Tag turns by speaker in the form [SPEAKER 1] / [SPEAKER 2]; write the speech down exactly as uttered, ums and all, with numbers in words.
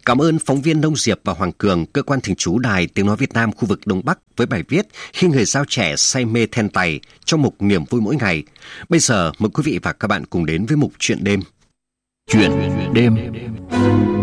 [SPEAKER 1] Cảm ơn phóng viên Nông Diệp và Hoàng Cường, cơ quan thường trú Đài Tiếng Nói Việt Nam khu vực Đông Bắc với bài viết Khi người giao trẻ say mê then tày trong mục Niềm vui mỗi ngày. Bây giờ mời quý vị và các bạn cùng đến với mục Chuyện đêm.
[SPEAKER 2] Chuyện đêm.